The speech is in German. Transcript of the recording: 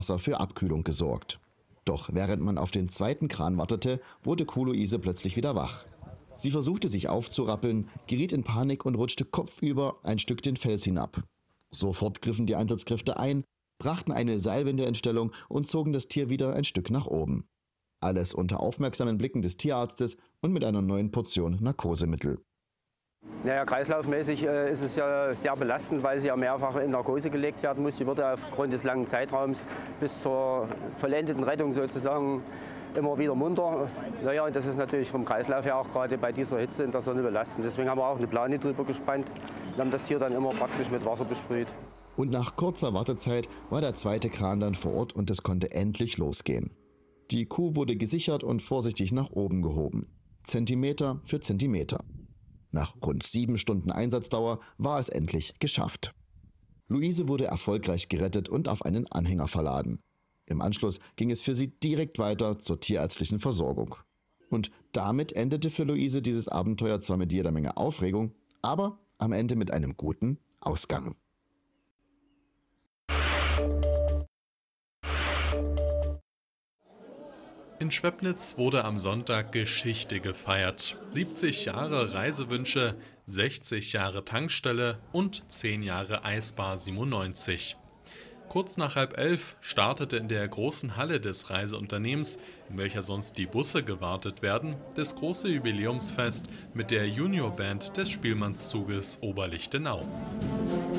Wasser für Abkühlung gesorgt. Doch während man auf den zweiten Kran wartete, wurde Kuh-Luise plötzlich wieder wach. Sie versuchte sich aufzurappeln, geriet in Panik und rutschte kopfüber ein Stück den Fels hinab. Sofort griffen die Einsatzkräfte ein, brachten eine Seilwinde in Stellung und zogen das Tier wieder ein Stück nach oben. Alles unter aufmerksamen Blicken des Tierarztes und mit einer neuen Portion Narkosemittel. Naja, kreislaufmäßig ist es ja sehr belastend, weil sie ja mehrfach in Narkose gelegt werden muss. Sie wurde aufgrund des langen Zeitraums bis zur vollendeten Rettung sozusagen immer wieder munter. Naja, und das ist natürlich vom Kreislauf her auch gerade bei dieser Hitze in der Sonne belastend. Deswegen haben wir auch eine Plane drüber gespannt und haben das Tier dann immer praktisch mit Wasser besprüht. Und nach kurzer Wartezeit war der zweite Kran dann vor Ort und es konnte endlich losgehen. Die Kuh wurde gesichert und vorsichtig nach oben gehoben. Zentimeter für Zentimeter. Nach rund 7 Stunden Einsatzdauer war es endlich geschafft. Luise wurde erfolgreich gerettet und auf einen Anhänger verladen. Im Anschluss ging es für sie direkt weiter zur tierärztlichen Versorgung. Und damit endete für Luise dieses Abenteuer zwar mit jeder Menge Aufregung, aber am Ende mit einem guten Ausgang. In Schwepnitz wurde am Sonntag Geschichte gefeiert. 70 Jahre Reisewünsche, 60 Jahre Tankstelle und 10 Jahre Eisbar 97. Kurz nach 10:30 startete in der großen Halle des Reiseunternehmens, in welcher sonst die Busse gewartet werden, das große Jubiläumsfest mit der Juniorband des Spielmannszuges Oberlichtenau.